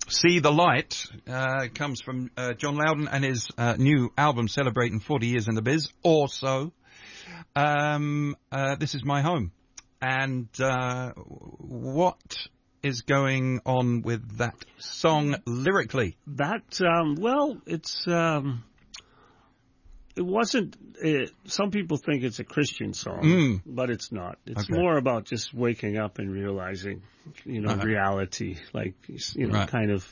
See the Light comes from John Loudon and his new album celebrating 40 years in the biz, or so. This is My Home. And what is going on with that song lyrically? That, it wasn't, some people think it's a Christian song, but it's not. It's more about just waking up and realizing, reality, like, kind of,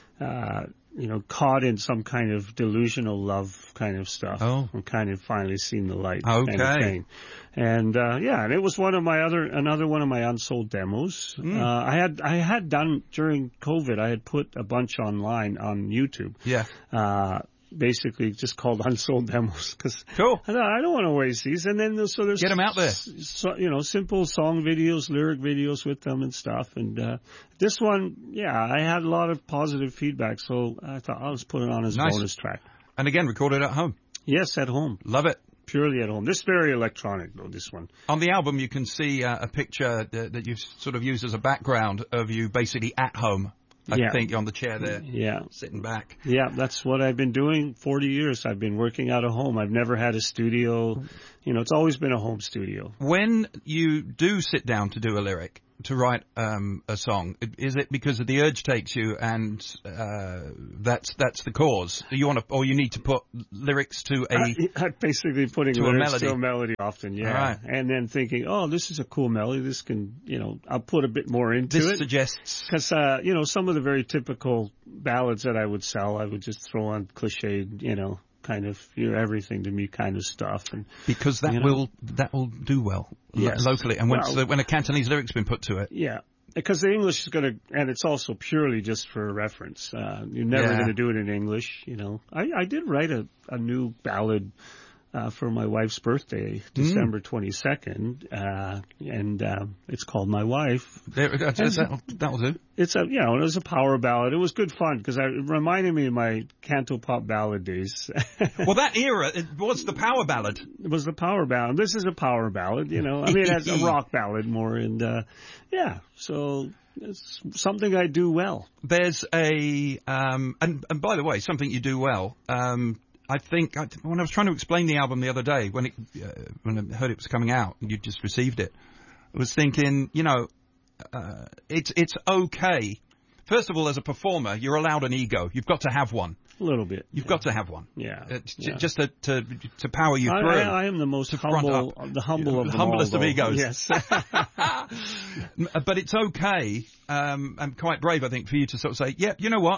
caught in some kind of delusional love kind of stuff. Oh. And kind of finally seen the light. Okay. Kind of thing. And, and it was another one of my unsold demos. I had done, during COVID, I had put a bunch online on YouTube. Yeah. Basically just called unsold demos because cool. I don't want to waste these. And then there's get them out there. Simple song videos, lyric videos with them and stuff. And this one, I had a lot of positive feedback, so I thought I'll just put it on as a bonus track. And again, recorded at home. Yes, at home. Love it. Purely at home. This is very electronic, though, this one. On the album, you can see a picture that you've sort of used as a background of you basically at home. I think on the chair there, sitting back. Yeah, that's what I've been doing 40 years. I've been working out of home. I've never had a studio. It's always been a home studio. When you do sit down to do a lyric, to write a song, is it because the urge takes you and that's the cause? You want to, or you need to put lyrics to I'm basically putting lyrics to a melody often, right. And then thinking, oh, this is a cool melody. This can, I'll put a bit more into it. This suggests. Because, some of the very typical ballads that I would sell, I would just throw on cliched, kind of You're Everything to Me kind of stuff. And because that will do well locally. And when a Cantonese lyric's been put to it. Yeah. Because the English is going to, and it's also purely just for reference. You're never going to do it in English, I did write a new ballad for my wife's birthday, December 22nd, and it's called My Wife. That'll do. It was a power ballad. It was good fun because it reminded me of my canto pop ballad days. Well, that era, it was the power ballad. It was the power ballad. This is a power ballad, I mean, it's a rock ballad more, and so it's something I do well. There's and by the way, something you do well. I think when I was trying to explain the album the other day, when I heard it was coming out, and you just received it, I was thinking, it's okay. First of all, as a performer, you're allowed an ego. You've got to have one. A little bit. You've got to have one. Yeah. Just to power you through. I am the most humble of them humblest all, of egos. Yes. But it's okay, and quite brave, I think, for you to sort of say, yeah, you know what,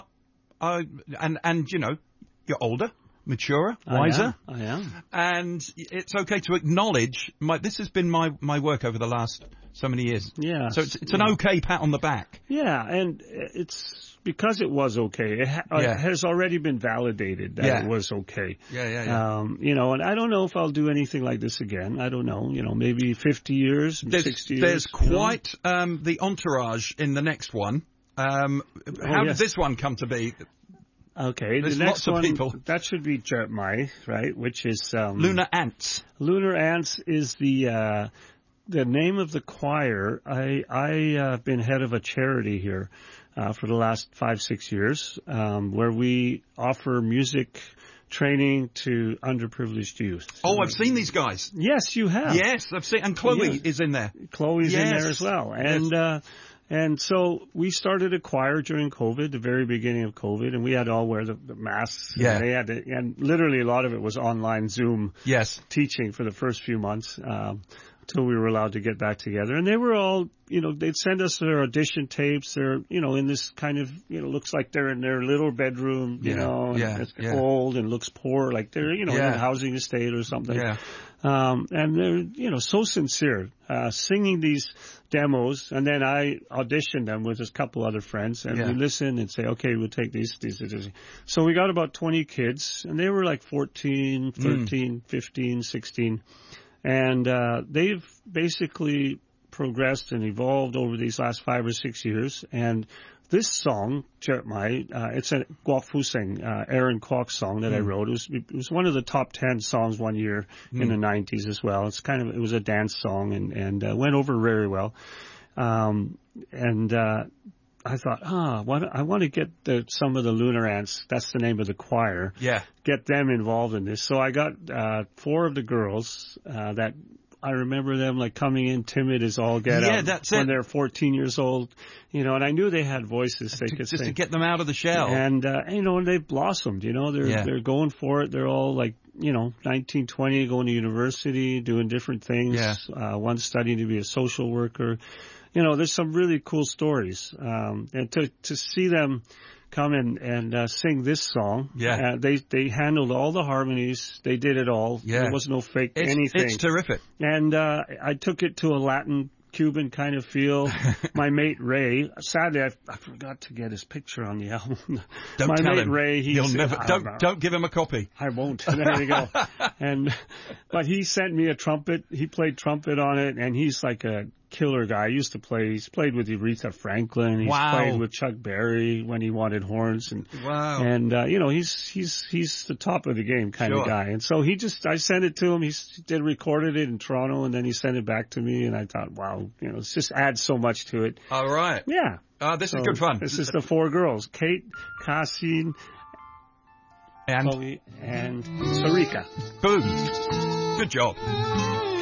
you're older. Maturer, wiser. I am. And it's okay to acknowledge this has been my work over the last so many years. Yeah. So it's an okay pat on the back. Yeah, and it's because it was okay. It has already been validated that it was okay. Yeah. And I don't know if I'll do anything like this again. I don't know. Maybe 50 years, 60 years. There's quite the entourage in the next one. How did this one come to be? Okay, there's the next lots of people. That should be Jertmai, right? Which is Lunar Ants. Lunar Ants is the name of the choir. I've been head of a charity here for the last 5-6 years, where we offer music training to underprivileged youth. Oh, I've seen these guys. Yes, you have. Yes, I've seen, and Chloe is in there. Chloe's in there as well, and. And so we started a choir during COVID, the very beginning of COVID, and we had to all wear the masks. Yeah. And they had to, and literally a lot of it was online Zoom teaching for the first few months, until we were allowed to get back together. And they were all, they'd send us their audition tapes. They're, in this kind of, looks like they're in their little bedroom, and it's old and looks poor, like they're, in a housing estate or something. Yeah. And they're, so sincere, singing these demos, and then I auditioned them with a couple other friends, and we listen and say, okay, we'll take these. So we got about 20 kids, and they were like 14, 13, 15, 16, and they've basically progressed and evolved over these last 5 or 6 years, and this song, Jertmai, it's a Guok Fuseng, Aaron Kwok's song that I wrote. It was one of the top 10 songs one year in the 90s as well. It was a dance song and went over very well. I I thought, I want to get some of the Lunar Ants. That's the name of the choir. Yeah. Get them involved in this. So I got 4 of the girls that I remember them like coming in timid as all get out that's when they're 14 years old, and I knew they had voices they could sing. Just to get them out of the shell. And, and they've blossomed, they're going for it. They're all like, 19, 20, going to university, doing different things. Yeah. One studying to be a social worker. There's some really cool stories. And to see them come and sing this song. Yeah. They handled all the harmonies. They did it all. Yeah. There was no fake anything. It's terrific. And I took it to a Latin Cuban kind of feel. My mate Ray, sadly I forgot to get his picture on the album. Don't My tell mate him. Ray, He'll never. Don't give him a copy. I won't. There you go. But he sent me a trumpet. He played trumpet on it, and he's like a killer guy. He's played with Aretha Franklin. He's played with Chuck Berry when he wanted horns. And he's the top of the game kind of guy. And so I sent it to him. He recorded it in Toronto, and then he sent it back to me. And I thought, wow, it just adds so much to it. All right. Yeah. This is good fun. This is the 4 girls: Kate, Cassine, and Chloe, and Sarika. Boom. Good job.